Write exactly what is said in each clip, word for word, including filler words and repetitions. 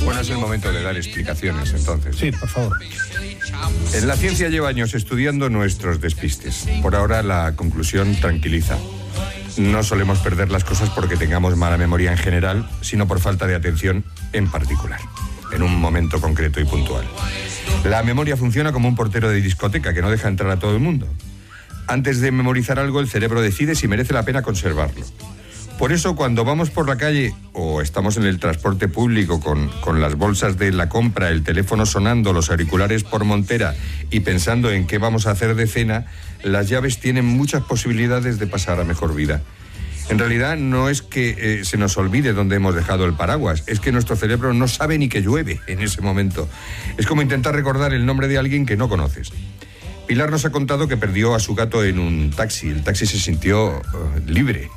Bueno, es el momento de dar explicaciones, entonces. Sí, por favor. En la ciencia lleva años estudiando nuestros despistes. Por ahora la conclusión tranquiliza. No solemos perder las cosas porque tengamos mala memoria en general, sino por falta de atención en particular, en un momento concreto y puntual. La memoria funciona como un portero de discoteca que no deja entrar a todo el mundo. Antes de memorizar algo, el cerebro decide si merece la pena conservarlo. Por eso, cuando vamos por la calle o estamos en el transporte público con, con las bolsas de la compra, el teléfono sonando, los auriculares por montera y pensando en qué vamos a hacer de cena, las llaves tienen muchas posibilidades de pasar a mejor vida. En realidad, no es que eh, se nos olvide dónde hemos dejado el paraguas, es que nuestro cerebro no sabe ni que llueve en ese momento. Es como intentar recordar el nombre de alguien que no conoces. Pilar nos ha contado que perdió a su gato en un taxi. El taxi se sintió uh, libre.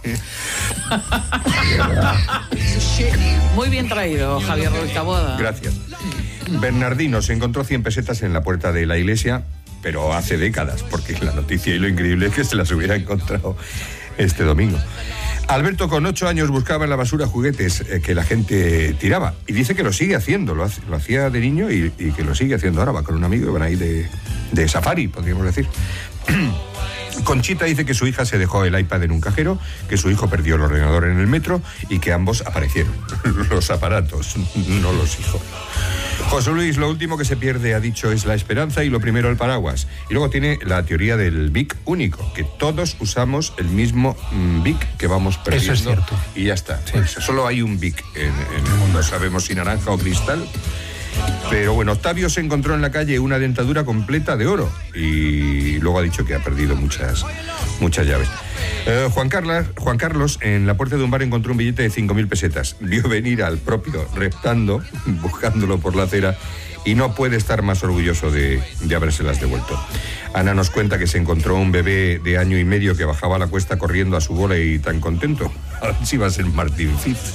Muy bien traído, Javier Ruiz Taboada. Gracias. Bernardino se encontró cien pesetas en la puerta de la iglesia, pero hace décadas, porque la noticia y lo increíble es que se las hubiera encontrado este domingo. Alberto, con ocho años, buscaba en la basura juguetes eh, que la gente tiraba. Y dice que lo sigue haciendo. Lo, hace, lo hacía de niño y, y que lo sigue haciendo ahora. Va con un amigo y van ahí de, de safari, podríamos decir. Conchita dice que su hija se dejó el iPad en un cajero, que su hijo perdió el ordenador en el metro y que ambos aparecieron. Los aparatos, no los hijos. José Luis, lo último que se pierde, ha dicho, es la esperanza y lo primero el paraguas. Y luego tiene la teoría del Bic único, que todos usamos el mismo mm, Bic que vamos perdiendo. Eso es cierto. Y ya está. Sí. Pues solo hay un Bic en, en el mundo, sabemos si naranja o cristal. Pero bueno, Octavio se encontró en la calle una dentadura completa de oro y luego ha dicho que ha perdido muchas, muchas llaves. Eh, Juan Carlos, Juan Carlos en la puerta de un bar encontró un billete de cinco mil pesetas. Vio venir al propio reptando, buscándolo por la acera, y no puede estar más orgulloso de, de habérselas devuelto. Ana nos cuenta que se encontró un bebé de año y medio que bajaba la cuesta corriendo a su bola y tan contento. A ver si va a ser Martín Fitz.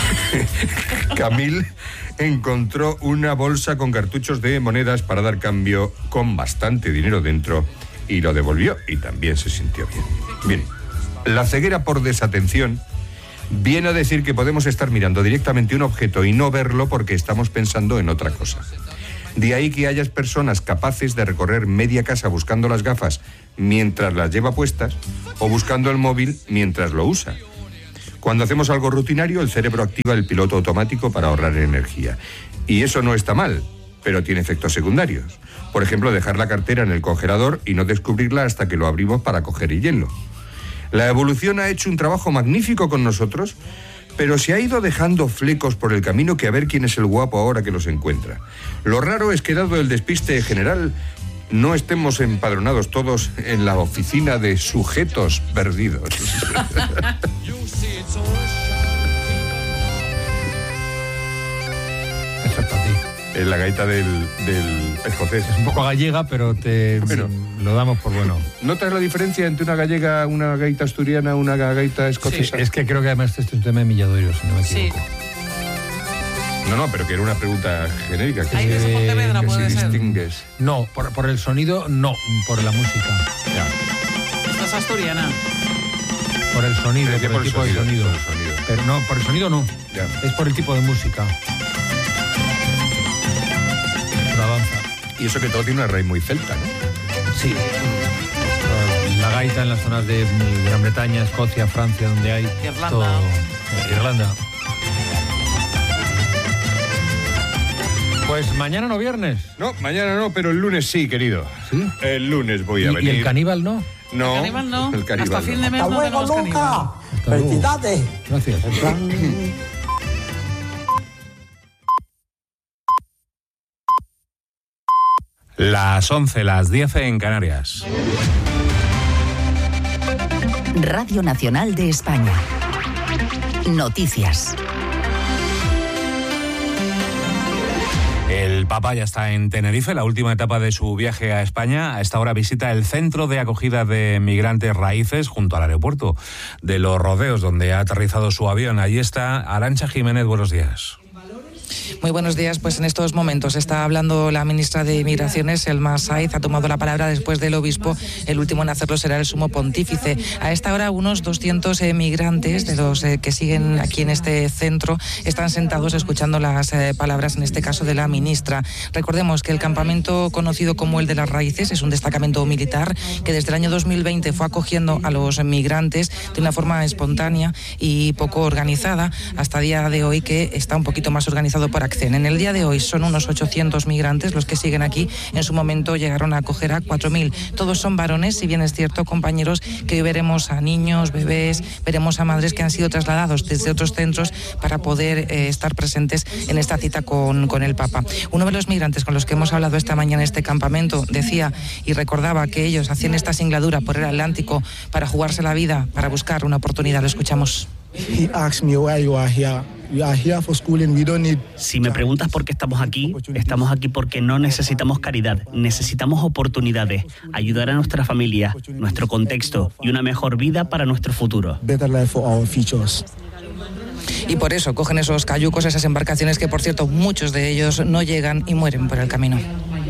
Camil encontró una bolsa con cartuchos de monedas para dar cambio con bastante dinero dentro y lo devolvió y también se sintió bien. Bien, la ceguera por desatención viene a decir que podemos estar mirando directamente un objeto y no verlo porque estamos pensando en otra cosa. De ahí que hayas personas capaces de recorrer media casa buscando las gafas mientras las lleva puestas o buscando el móvil mientras lo usa. Cuando hacemos algo rutinario, el cerebro activa el piloto automático para ahorrar energía. Y eso no está mal, pero tiene efectos secundarios. Por ejemplo, dejar la cartera en el congelador y no descubrirla hasta que lo abrimos para coger el hielo. La evolución ha hecho un trabajo magnífico con nosotros, pero se ha ido dejando flecos por el camino que a ver quién es el guapo ahora que los encuentra. Lo raro es que, dado el despiste general, no estemos empadronados todos en la oficina de sujetos perdidos. Eso es para ti. En la gaita del, del escocés. Es un poco gallega, pero te Bueno. lo damos por bueno. ¿Notas la diferencia entre una gallega, una gaita asturiana, una gaita escocesa? Sí, es que creo que además este es un tema de Milladorio, si no me Sí. equivoco. No, no, pero que era una pregunta genérica. Que Ahí se- de ese Pontevedra que puede si ser. distingues. No, por, por el sonido, no. Por la música. Ya. Esta es asturiana. Por el sonido, Pero por que el por el tipo sonido, de sonido. por el sonido. Pero no, por el sonido no. Ya. Es por el tipo de música. Pero avanza. Y eso que todo tiene una raíz muy celta, ¿no? Sí. La gaita en las zonas de Gran Bretaña, Escocia, Francia, donde hay... Irlanda. todo- eh, Irlanda. Pues mañana no viernes. No, mañana no, pero el lunes sí, querido. ¿Sí? El lunes voy a ¿Y, venir. y el caníbal no? No. El caníbal no. El caníbal Hasta fin no. de mes ¡Hasta no luego, tenemos Luca! caníbal. Hasta luego. ¡Felicidades! Gracias. En plan, Las once, las diez en Canarias. Radio Nacional de España. Noticias. El Papa ya está en Tenerife, la última etapa de su viaje a España. A esta hora visita el centro de acogida de migrantes Raíces junto al aeropuerto de Los Rodeos, donde ha aterrizado su avión. Allí está Arantxa Jiménez, buenos días. Muy buenos días. Pues en estos momentos está hablando la ministra de Migraciones, Selma Saiz, ha tomado la palabra después del obispo. El último en hacerlo será el sumo pontífice. A esta hora unos doscientos eh, migrantes de los eh, que siguen aquí en este centro están sentados escuchando las eh, palabras, en este caso de la ministra. Recordemos que el campamento conocido como el de las Raíces es un destacamento militar que desde el año dos mil veinte fue acogiendo a los migrantes de una forma espontánea y poco organizada, hasta el día de hoy que está un poquito más organizado por Accen. En el día de hoy son unos ochocientos migrantes los que siguen aquí. En su momento llegaron a acoger a cuatro mil. Todos son varones, si bien es cierto, compañeros, que hoy veremos a niños, bebés, veremos a madres que han sido trasladados desde otros centros para poder eh, estar presentes en esta cita con, con el Papa. Uno de los migrantes con los que hemos hablado esta mañana en este campamento decía y recordaba que ellos hacían esta singladura por el Atlántico para jugarse la vida, para buscar una oportunidad. Lo escuchamos. He asked me why you are here. We are here for schooling. We don't need... Si me preguntas por qué estamos aquí, estamos aquí porque no necesitamos caridad, necesitamos oportunidades, ayudar a nuestra familia, nuestro contexto y una mejor vida para nuestro futuro. Better life for our futures. Y por eso cogen esos cayucos, esas embarcaciones que, por cierto, muchos de ellos no llegan y mueren por el camino.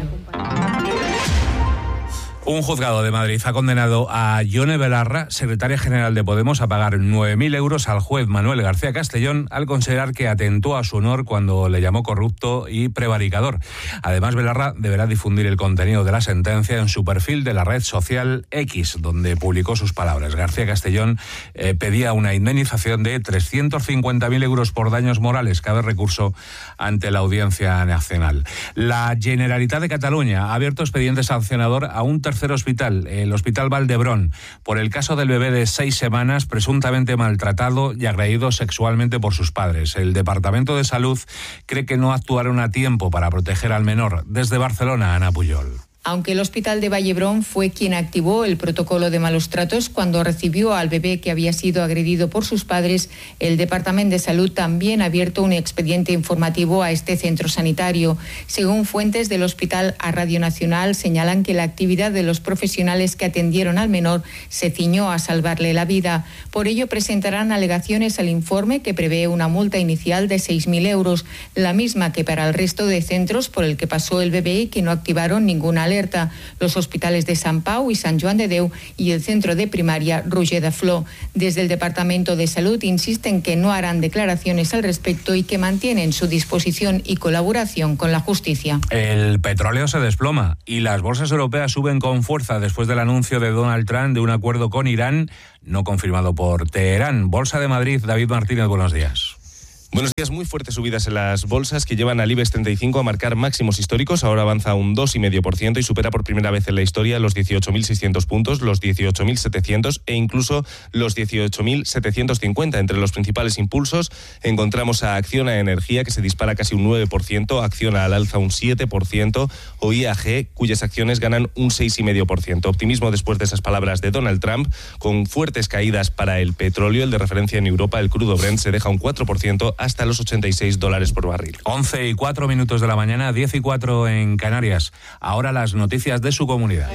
Un juzgado de Madrid ha condenado a Yone Belarra, secretaria general de Podemos, a pagar nueve mil euros al juez Manuel García Castellón al considerar que atentó a su honor cuando le llamó corrupto y prevaricador. Además, Belarra deberá difundir el contenido de la sentencia en su perfil de la red social X, donde publicó sus palabras. García Castellón eh, pedía una indemnización de trescientos cincuenta mil euros por daños morales. Cabe recurso ante la Audiencia Nacional. La Generalitat de Cataluña ha abierto expediente sancionador a un tercer hospital, el Hospital Valdebrón, por el caso del bebé de seis semanas presuntamente maltratado y agredido sexualmente por sus padres. El Departamento de Salud cree que no actuaron a tiempo para proteger al menor. Desde Barcelona, Ana Pujol. Aunque el Hospital de Vallebrón fue quien activó el protocolo de malos tratos cuando recibió al bebé que había sido agredido por sus padres, el Departamento de Salud también ha abierto un expediente informativo a este centro sanitario. Según fuentes del hospital a Radio Nacional, señalan que la actividad de los profesionales que atendieron al menor se ciñó a salvarle la vida. Por ello presentarán alegaciones al informe, que prevé una multa inicial de seis mil euros, la misma que para el resto de centros por el que pasó el bebé y que no activaron ninguna alerta. Los hospitales de Sant Pau y Sant Joan de Déu y el centro de primaria Roger de Flor. Desde el Departamento de Salud insisten que no harán declaraciones al respecto y que mantienen su disposición y colaboración con la justicia. El petróleo se desploma y las bolsas europeas suben con fuerza después del anuncio de Donald Trump de un acuerdo con Irán no confirmado por Teherán. Bolsa de Madrid, David Martínez, buenos días. Buenos días. Muy fuertes subidas en las bolsas que llevan al IBEX treinta y cinco a marcar máximos históricos. Ahora avanza un dos coma cinco por ciento y supera por primera vez en la historia los dieciocho mil seiscientos puntos, los dieciocho mil setecientos e incluso los dieciocho mil setecientos cincuenta. Entre los principales impulsos encontramos a Acciona Energía, que se dispara casi un nueve por ciento, Acciona al alza un siete por ciento o I A G, cuyas acciones ganan un seis coma cinco por ciento. Optimismo después de esas palabras de Donald Trump, con fuertes caídas para el petróleo. El de referencia en Europa, el crudo Brent, se deja un cuatro por ciento hasta los ochenta y seis dólares por barril. once y cuatro minutos de la mañana, diez y cuatro en Canarias. Ahora las noticias de su comunidad.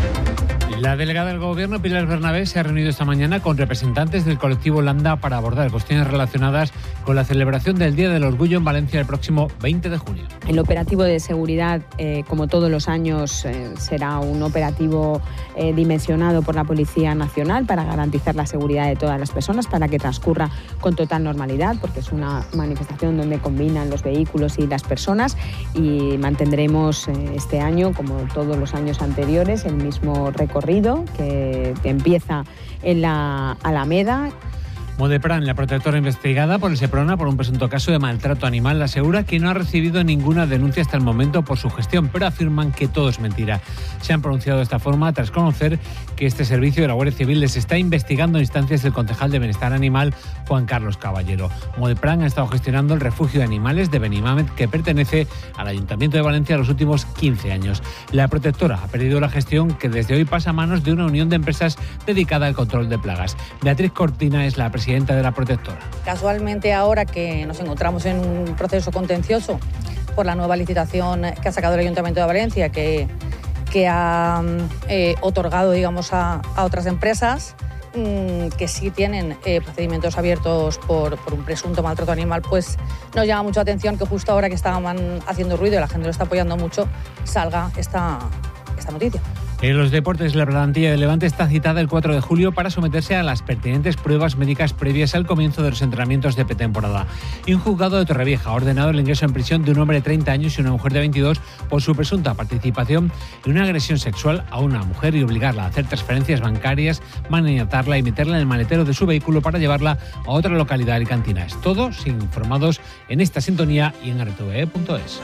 La delegada del Gobierno, Pilar Bernabé, se ha reunido esta mañana con representantes del colectivo Landa para abordar cuestiones relacionadas con la celebración del Día del Orgullo en Valencia el próximo veinte de junio. El operativo de seguridad, eh, como todos los años, eh, será un operativo eh, dimensionado por la Policía Nacional para garantizar la seguridad de todas las personas, para que transcurra con total normalidad, porque es una manifestación donde combinan los vehículos y las personas, y mantendremos eh, este año, como todos los años anteriores, el mismo recorrido que empieza en la Alameda. Modepran, la protectora investigada por el Seprona por un presunto caso de maltrato animal, asegura que no ha recibido ninguna denuncia hasta el momento por su gestión, pero afirman que todo es mentira. Se han pronunciado de esta forma tras conocer que este servicio de la Guardia Civil les está investigando a instancias del concejal de Bienestar Animal, Juan Carlos Caballero. Modepran ha estado gestionando el refugio de animales de Benimamet, que pertenece al Ayuntamiento de Valencia, los últimos quince años. La protectora ha perdido la gestión, que desde hoy pasa a manos de una unión de empresas dedicada al control de plagas. Beatriz Cortina es la presidenta de la protectora. Casualmente, ahora que nos encontramos en un proceso contencioso por la nueva licitación que ha sacado el Ayuntamiento de Valencia, que, que ha eh, otorgado, digamos, a, a otras empresas, mmm, que sí tienen eh, procedimientos abiertos por, por un presunto maltrato animal, pues nos llama mucho la atención que justo ahora que estaban haciendo ruido y la gente lo está apoyando mucho, salga esta, esta noticia. En los deportes, la plantilla de Levante está citada el cuatro de julio para someterse a las pertinentes pruebas médicas previas al comienzo de los entrenamientos de pretemporada. Y un juzgado de Torrevieja ha ordenado el ingreso en prisión de un hombre de treinta años y una mujer de veintidós por su presunta participación en una agresión sexual a una mujer y obligarla a hacer transferencias bancarias, maniatarla y meterla en el maletero de su vehículo para llevarla a otra localidad alicantina. Es todo, sin informados en esta sintonía y en r t v e punto es.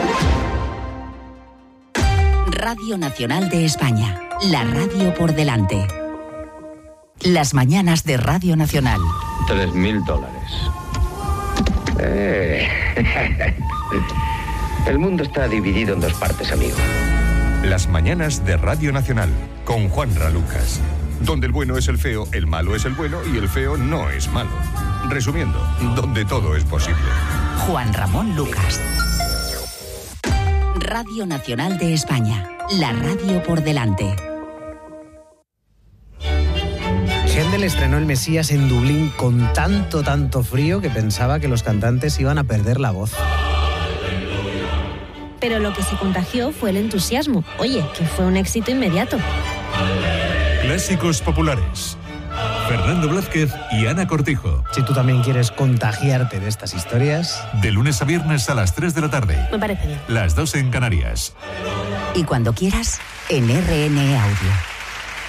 Radio Nacional de España, la radio por delante. Las mañanas de Radio Nacional. Tres mil dólares. Eh. El mundo está dividido en dos partes, amigo. Las mañanas de Radio Nacional, con Juanra Lucas. Donde el bueno es el feo, el malo es el bueno y el feo no es malo. Resumiendo, donde todo es posible. Juan Ramón Lucas. Radio Nacional de España, la radio por delante. Händel estrenó el Mesías en Dublín con tanto, tanto frío que pensaba que los cantantes iban a perder la voz. Pero lo que se contagió fue el entusiasmo. Oye, que fue un éxito inmediato. Clásicos populares. Fernando Blázquez y Ana Cortijo. Si tú también quieres contagiarte de estas historias... De lunes a viernes a las tres de la tarde. Me parece bien. Las dos en Canarias. Y cuando quieras, en R N E Audio.